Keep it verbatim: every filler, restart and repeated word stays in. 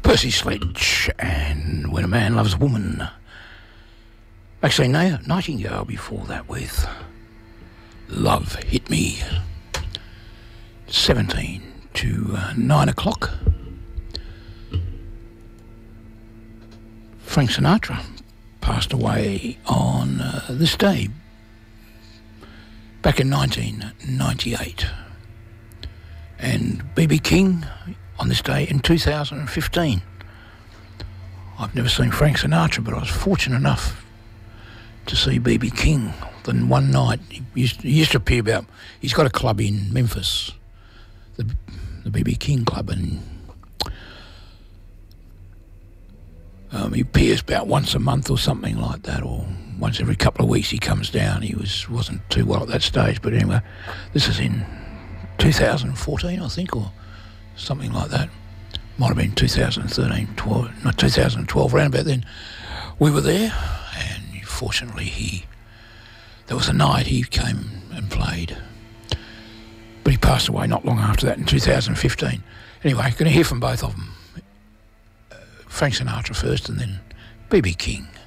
Percy Sledge and When a Man Loves a Woman. Actually, Nightingale before that with Love Hit Me. seventeen to uh, nine o'clock. Frank Sinatra passed away on uh, this day back in nineteen ninety-eight. And B B King on this day in two thousand fifteen. I've never seen Frank Sinatra, but I was fortunate enough to see B B King. Then one night, he used, he used to appear about, he's got a club in Memphis, the, the B B King Club, and um, he appears about once a month or something like that, or once every couple of weeks he comes down. He was, wasn't too well at that stage, but anyway, this is in two thousand fourteen, I think, or something like that. Might have been two thousand thirteen, twelve, not two thousand twelve, around about then. We were there, and fortunately he, there was a night he came and played. But he passed away not long after that in two thousand fifteen. Anyway, going to hear from both of them. Uh, Frank Sinatra first and then B B King.